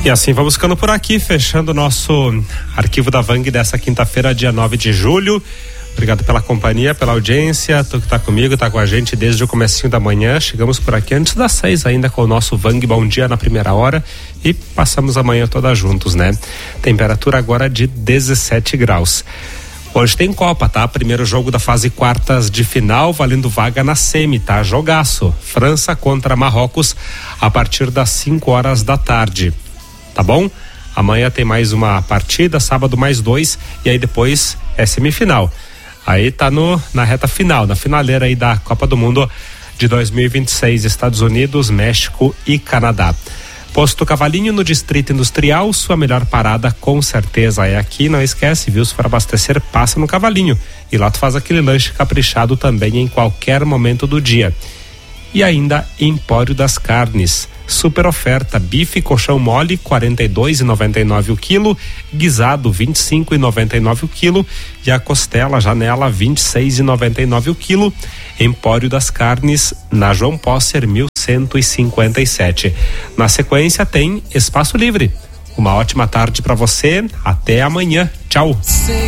E assim vamos ficando por aqui, fechando o nosso arquivo da Vang dessa quinta-feira, dia 9 de julho. Obrigado pela companhia, pela audiência, tu que tá comigo, tá com a gente desde o comecinho da manhã. Chegamos por aqui antes das 6 ainda com o nosso Vang Bom Dia na primeira hora e passamos a manhã toda juntos, né? Temperatura agora de 17 graus. Hoje tem Copa, tá? Primeiro jogo da fase quartas de final, valendo vaga na semi, tá? Jogaço. França contra Marrocos a partir das 5 horas da tarde. Tá bom? Amanhã tem mais uma partida, sábado mais 2 e aí depois é semifinal. Aí tá na reta final, na finaleira aí da Copa do Mundo de 2026, Estados Unidos, México e Canadá. Posto Cavalinho no Distrito Industrial, sua melhor parada com certeza é aqui, não esquece, viu? Se for abastecer, passa no Cavalinho e lá tu faz aquele lanche caprichado também em qualquer momento do dia. E ainda Empório das Carnes, super oferta, bife colchão mole 42,99 o quilo, guisado 25,99 o quilo e a costela janela 26,99 o quilo. Empório das Carnes na João Posser 1157. Na sequência tem Espaço Livre. Uma ótima tarde para você, até amanhã, tchau.